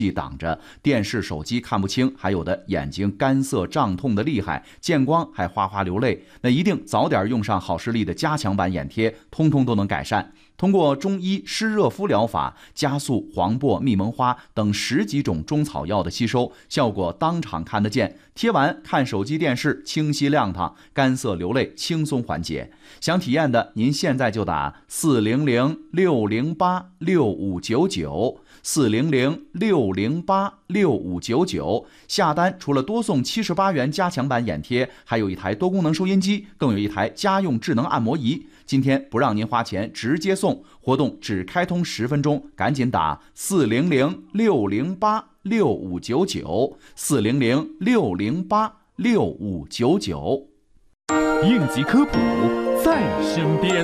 挡着，电视、手机看不清，还有的眼睛干涩胀痛的厉害，见光还哗哗流泪，那一定早点用上好视力的加强版眼贴，通通都能改善。通过中医湿热敷疗法，加速黄柏、蜜蒙花等10几种中草药的吸收，效果当场看得见。贴完看手机电视清晰亮堂，干涩流泪轻松缓解。想体验的，您现在就打400-608-6599，400-608-6599。下单除了多送78元加强版眼贴，还有一台多功能收音机，更有一台家用智能按摩仪。今天不让您花钱，直接送，活动只开通10分钟，赶紧打400-608-6599，400-608-6599。 应急科普在身边。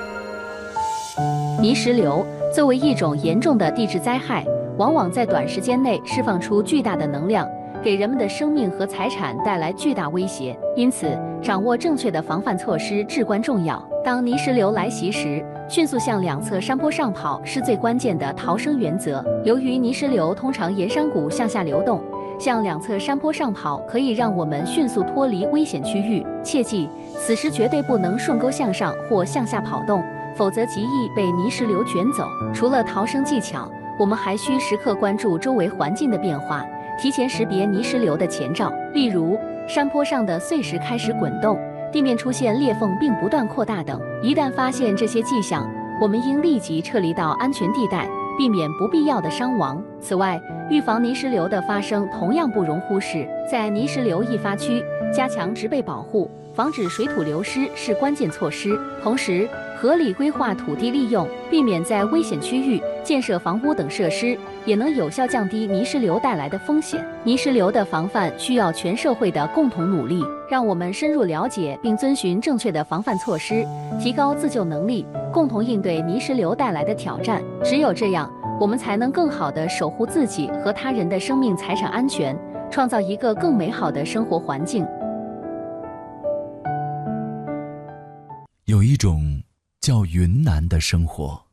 泥石流作为一种严重的地质灾害，往往在短时间内释放出巨大的能量，给人们的生命和财产带来巨大威胁。因此，掌握正确的防范措施至关重要。当泥石流来袭时，迅速向两侧山坡上跑是最关键的逃生原则。由于泥石流通常沿山谷向下流动，向两侧山坡上跑可以让我们迅速脱离危险区域。切记，此时绝对不能顺沟向上或向下跑动，否则极易被泥石流卷走。除了逃生技巧，我们还需时刻关注周围环境的变化，提前识别泥石流的前兆，例如山坡上的碎石开始滚动，地面出现裂缝并不断扩大等。一旦发现这些迹象，我们应立即撤离到安全地带，避免不必要的伤亡。此外，预防泥石流的发生同样不容忽视，在泥石流易发区加强植被保护，防止水土流失是关键措施。同时，合理规划土地利用，避免在危险区域建设房屋等设施，也能有效降低泥石流带来的风险。泥石流的防范需要全社会的共同努力，让我们深入了解并遵循正确的防范措施，提高自救能力，共同应对泥石流带来的挑战。只有这样，我们才能更好地守护自己和他人的生命财产安全，创造一个更美好的生活环境。 有一种叫云南的生活，